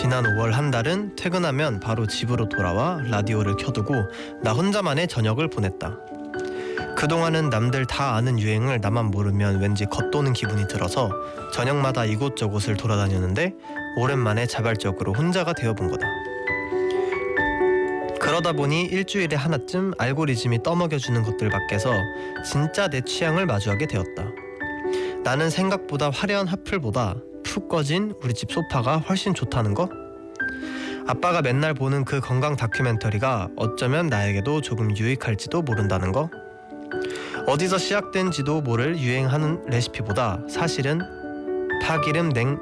지난 5월 한 달은 퇴근하면 바로 집으로 돌아와 라디오를 켜두고 나 혼자만의 저녁을 보냈다. 그동안은 남들 다 아는 유행을 나만 모르면 왠지 겉도는 기분이 들어서 저녁마다 이곳저곳을 돌아다녔는데 오랜만에 자발적으로 혼자가 되어본 거다. 그러다 보니 일주일에 하나쯤 알고리즘이 떠먹여주는 것들 밖에서 진짜 내 취향을 마주하게 되었다. 나는 생각보다 화려한 핫플보다 푹 꺼진 우리 집 소파가 훨씬 좋다는 거? 아빠가 맨날 보는 그 건강 다큐멘터리가 어쩌면 나에게도 조금 유익할지도 모른다는 거? 어디서 시작된지도 모를 유행하는 레시피보다 사실은 파기름